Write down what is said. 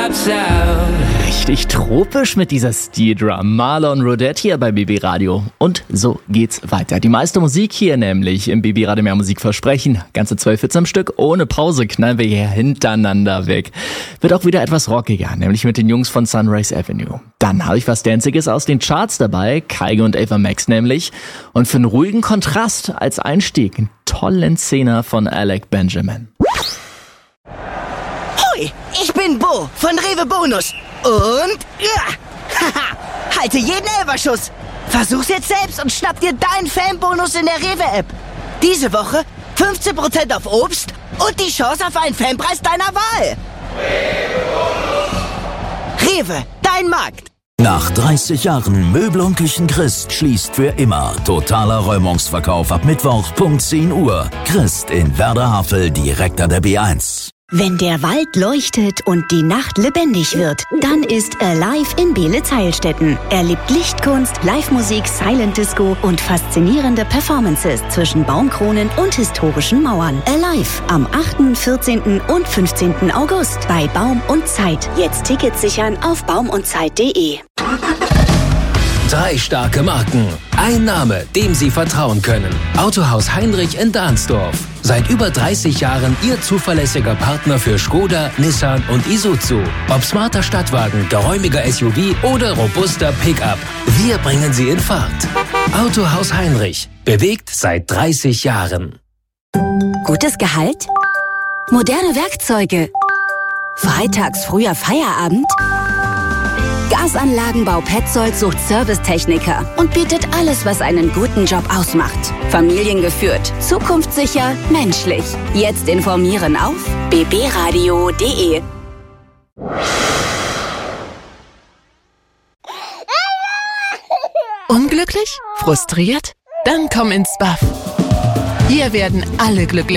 Richtig tropisch mit dieser Steel Drum. Marlon Rodette hier bei BB Radio. Und so geht's weiter. Die meiste Musik hier nämlich im BB Radio Mehr Musik versprechen. Ganze 12 Hits am Stück. Ohne Pause knallen wir hier hintereinander weg. Wird auch wieder etwas rockiger, nämlich mit den Jungs von Sunrise Avenue. Dann habe ich was Danziges aus den Charts dabei. Kygo und Ava Max nämlich. Und für einen ruhigen Kontrast als Einstieg einen tollen Zehner von Alec Benjamin. Hoi, ich bin Bo von Rewe Bonus. Und haha, halte jeden Elferschuss. Versuch's jetzt selbst und schnapp dir deinen Fanbonus in der Rewe-App. Diese Woche 15% auf Obst und die Chance auf einen Fanpreis deiner Wahl. Rewe, dein Markt. Nach 30 Jahren Möbel und Küchen Christ schließt für immer. Totaler Räumungsverkauf ab Mittwoch, Punkt 10 Uhr. Christ in Werder-Havel, direkt an der B1. Wenn der Wald leuchtet und die Nacht lebendig wird, dann ist Alive in Beelitz-Heilstätten. Erlebt Lichtkunst, Live-Musik, Silent Disco und faszinierende Performances zwischen Baumkronen und historischen Mauern. Alive am 8., 14. und 15. August bei Baum und Zeit. Jetzt Tickets sichern auf baumundzeit.de. 3 starke Marken. Ein Name, dem Sie vertrauen können. Autohaus Heinrich in Dahnsdorf. Seit über 30 Jahren Ihr zuverlässiger Partner für Skoda, Nissan und Isuzu. Ob smarter Stadtwagen, geräumiger SUV oder robuster Pickup. Wir bringen Sie in Fahrt. Autohaus Heinrich. Bewegt seit 30 Jahren. Gutes Gehalt? Moderne Werkzeuge? Freitags früher Feierabend? Gasanlagenbau Petzold sucht Servicetechniker und bietet alles, was einen guten Job ausmacht. Familiengeführt, zukunftssicher, menschlich. Jetzt informieren auf bbradio.de. Unglücklich? Frustriert? Dann komm ins BAF. Hier werden alle glücklich.